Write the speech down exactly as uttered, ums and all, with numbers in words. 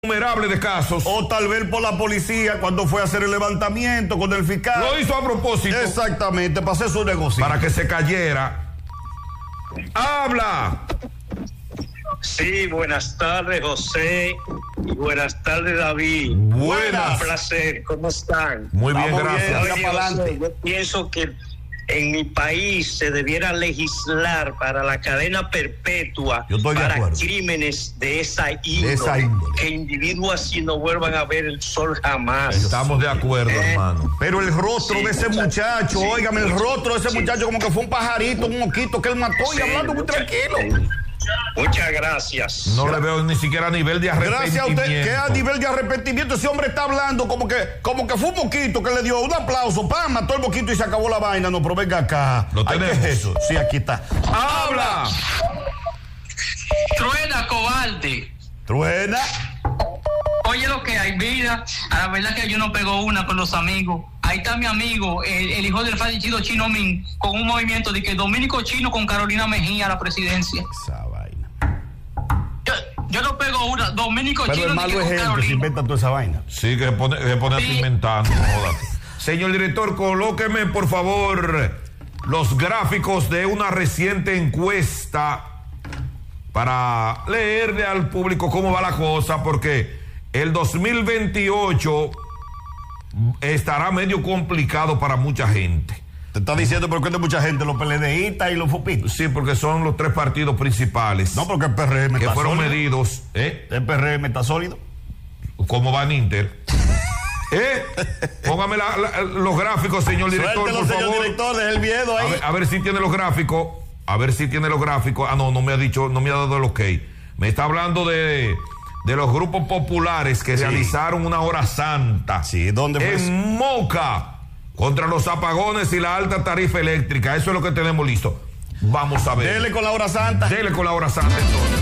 Innumerable de casos. O tal vez por la policía cuando fue a hacer el levantamiento con el fiscal. Lo hizo a propósito. Exactamente, para hacer su negocio. Para que se cayera. ¡Habla! Sí, buenas tardes, José. Y buenas tardes, David. Buenas. Un placer, ¿cómo están? Muy bien, Vamos gracias. bien. Oye, para José, adelante. yo pienso que en mi país se debiera legislar para la cadena perpetua Yo estoy de para acuerdo. crímenes de esa índole, De esa índole. que individuos así no vuelvan a ver el sol jamás. Estamos de acuerdo, Eh. hermano. Pero el rostro Sí, de ese muchacho. muchacho, Sí. óigame, el rostro de ese Sí. muchacho como que fue un pajarito, un mosquito que él mató y Sí, hablando muy mucha- tranquilo. Muchas gracias. No le veo ni siquiera a nivel de arrepentimiento. Gracias a usted, que a nivel de arrepentimiento ese hombre está hablando como que, como que fue un mosquito que le dio un aplauso, ¡pam! Mató el mosquito y se acabó la vaina. No, pero venga acá. Lo Ay, ¿qué tenemos. es eso? Sí, aquí está. ¡Habla! Truena, cobarde. Truena. Oye lo que hay, mira, a la verdad que yo no pego una con los amigos. Ahí está mi amigo, el, el hijo del fallecido Chino Min, con un movimiento de que Dominico Chino con Carolina Mejía a la presidencia. Esa vaina. Yo, yo no pego una, Dominico Pero Chino el de que malo es con él que se Carolina. inventa toda esa vaina. Sí, que se pone, se pone Sí. a inventando, no jodas. Señor director, colóqueme, por favor, los gráficos de una reciente encuesta para leerle al público cómo va la cosa, porque el dos mil veintiocho estará medio complicado para mucha gente. Te está diciendo por qué de mucha gente, los PLDistas y los fupitos. Sí, porque son los tres partidos principales No, porque el P R M que está fueron sólido. medidos, ¿eh? El P R M está sólido. Como van Inter. ¿Eh? Póngame la- la- los gráficos, señor director, Suéltelo, por señor favor. director, deje el miedo A ahí. ver, a ver si tiene los gráficos. A ver si tiene los gráficos. Ah, no, no me ha dicho, no me ha dado el ok. Me está hablando de, de los grupos populares que Sí. realizaron una hora santa. Sí, ¿dónde fue eso? En Moca, contra los apagones y la alta tarifa eléctrica. Eso es lo que tenemos listo. Vamos a ver. Dele con la hora santa. Dele con la hora santa entonces.